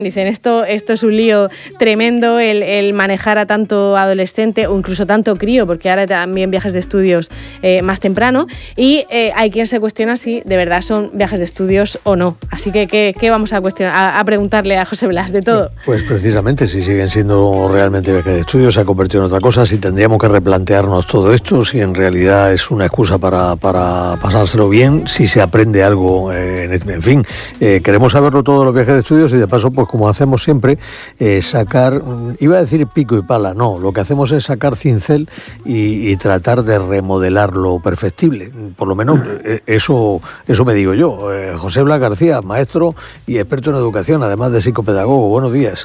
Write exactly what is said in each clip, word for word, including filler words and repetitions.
Dicen, esto, esto es un lío tremendo, el, el manejar a tanto adolescente o incluso tanto crío, porque ahora también viajes de estudios eh, más temprano, y eh, hay quien se cuestiona si de verdad son viajes de estudios o no. Así que, ¿qué, qué vamos a cuestionar? A, a preguntarle a José Blas de todo. Pues precisamente, si siguen siendo realmente viajes de estudios, se ha convertido en otra cosa, si tendríamos que replantearnos todo esto, si en realidad es una excusa para, para pasárselo bien, si se aprende algo, eh, en, en fin, eh, queremos saberlo todo de los viajes de estudios y de paso, pues como hacemos siempre, eh, sacar, iba a decir pico y pala, no, lo que hacemos es sacar cincel y, y tratar de remodelar lo perfectible, por lo menos eh, eso eso me digo yo. eh, José Blas García, maestro y experto en educación, además de psicopedagogo, buenos días.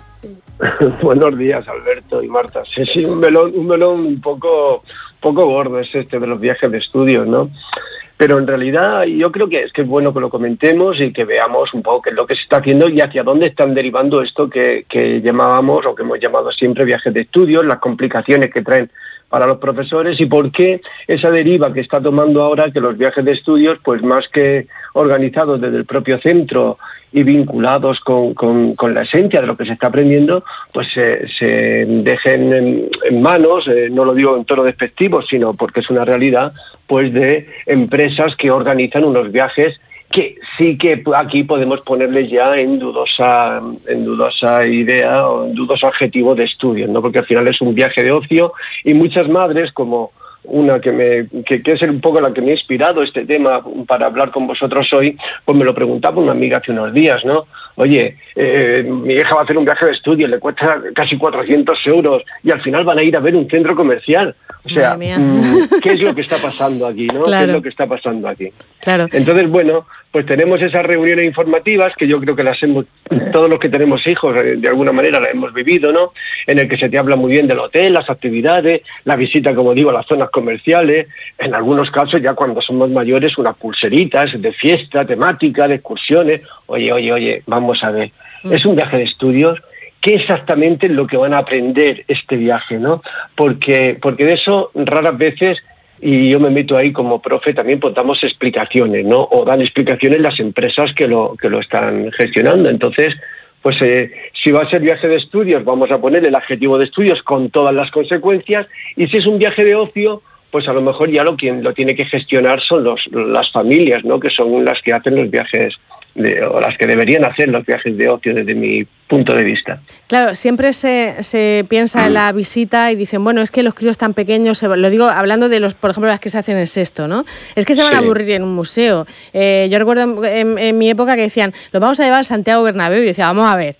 Buenos días, Alberto y Marta. Sí, sí, un melón, un melón un poco, poco gordo es este de los viajes de estudios, ¿no? Pero en realidad yo creo que es que es bueno que lo comentemos y que veamos un poco qué es lo que se está haciendo y hacia dónde están derivando esto que, que llamábamos o que hemos llamado siempre viajes de estudios, las complicaciones que traen para los profesores y por qué esa deriva que está tomando ahora que los viajes de estudios, pues más que organizados desde el propio centro y vinculados con, con, con la esencia de lo que se está aprendiendo, pues se, se dejen en, en manos, eh, no lo digo en tono despectivo, sino porque es una realidad, pues de empresas que organizan unos viajes que sí que aquí podemos ponerles ya en dudosa en dudosa idea o en dudoso adjetivo de estudio, ¿no? Porque al final es un viaje de ocio y muchas madres, como una que me que, que es un poco la que me ha inspirado este tema para hablar con vosotros hoy, pues me lo preguntaba una amiga hace unos días, ¿no? Oye, eh, mi hija va a hacer un viaje de estudio, le cuesta casi cuatrocientos euros y al final van a ir a ver un centro comercial. O sea, mmm, ¿qué es lo que está pasando aquí, no? Claro. ¿Qué es lo que está pasando aquí? Claro. Entonces, bueno, pues tenemos esas reuniones informativas que yo creo que las hemos, todos los que tenemos hijos, de alguna manera las hemos vivido, ¿no? En el que se te habla muy bien del hotel, las actividades, la visita, como digo, a las zonas comerciales, en algunos casos ya cuando somos mayores, unas pulseritas de fiesta, temática, de excursiones. Oye, oye, oye, vamos a ver, mm. es un viaje de estudios. ¿Qué exactamente es lo que van a aprender este viaje, no? Porque, porque de eso raras veces, y yo me meto ahí como profe, también pues damos explicaciones, ¿no? O dan explicaciones las empresas que lo, que lo están gestionando. Entonces, pues eh, si va a ser viaje de estudios, vamos a poner el adjetivo de estudios con todas las consecuencias, y si es un viaje de ocio, pues a lo mejor ya lo quien lo tiene que gestionar son los, las familias, ¿no? Que son las que hacen los viajes de, o las que deberían hacer los viajes de ocio desde mi punto de vista. Claro, siempre se, se piensa en la visita y dicen, bueno, es que los críos tan pequeños, se, lo digo hablando de los, por ejemplo, las que se hacen en sexto, ¿no? Es que se van sí. a aburrir en un museo. Eh, yo recuerdo en, en, en mi época que decían, los vamos a llevar a Santiago Bernabéu, y yo decía, vamos a ver,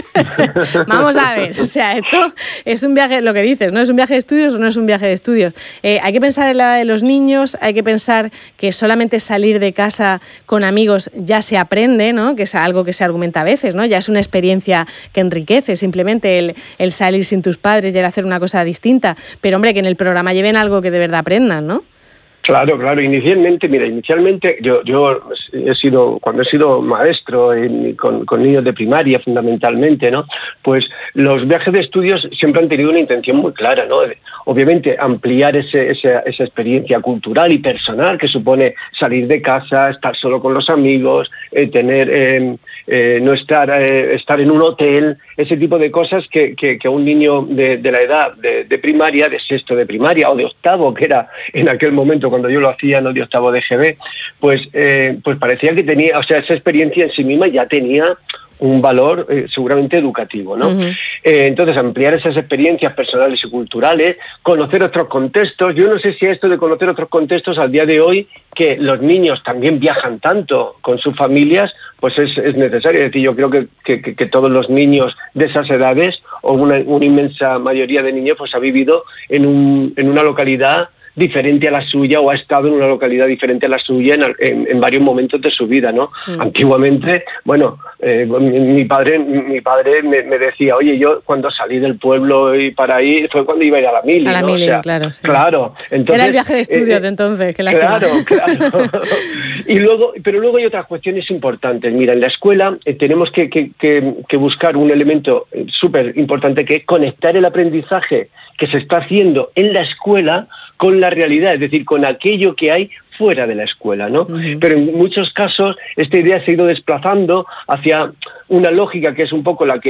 vamos a ver, o sea, esto es un viaje, lo que dices, ¿no? ¿Es un viaje de estudios o no es un viaje de estudios? Eh, hay que pensar en la edad de los niños, hay que pensar que solamente salir de casa con amigos ya se aprende, ¿no? Que es algo que se argumenta a veces, ¿no? Ya es una experiencia que enriquece simplemente el, el salir sin tus padres y el hacer una cosa distinta, pero hombre, que en el programa lleven algo que de verdad aprendan, ¿no? Claro, claro. Inicialmente, mira, inicialmente yo yo he sido, cuando he sido maestro en, con, con niños de primaria fundamentalmente, ¿no? Pues los viajes de estudios siempre han tenido una intención muy clara, ¿no? Obviamente ampliar ese, ese, esa experiencia cultural y personal que supone salir de casa, estar solo con los amigos, eh, tener eh, eh, no estar eh, estar en un hotel, ese tipo de cosas que, que, que un niño de, de la edad de, de primaria, de sexto de primaria o de octavo, que era en aquel momento cuando yo lo hacía, no de octavo de G B, pues eh, pues parecía que tenía, o sea, esa experiencia en sí misma ya tenía un valor eh, seguramente educativo, ¿no? Uh-huh. Eh, entonces, ampliar esas experiencias personales y culturales, conocer otros contextos. Yo no sé si esto de conocer otros contextos al día de hoy, que los niños también viajan tanto con sus familias, pues es, es necesario. Es decir, yo creo que, que, que todos los niños de esas edades, o una, una inmensa mayoría de niños, pues ha vivido en, un, en una localidad diferente a la suya o ha estado en una localidad diferente a la suya en, en, en varios momentos de su vida, ¿no? Mm. Antiguamente, bueno, eh, mi, mi padre mi padre me, me decía, oye, yo cuando salí del pueblo y para ir fue cuando iba a ir a la mili, a la ¿no? mili, o sea, claro, sí. Claro. Entonces, era el viaje de estudios eh, de entonces, que lástima. Claro, claro. y luego, pero luego hay otras cuestiones importantes. Mira, en la escuela eh, tenemos que, que, que, que buscar un elemento súper importante que es conectar el aprendizaje que se está haciendo en la escuela con la la realidad, es decir, con aquello que hay fuera de la escuela, ¿no? Uh-huh. Pero en muchos casos esta idea se ha ido desplazando hacia una lógica que es un poco la que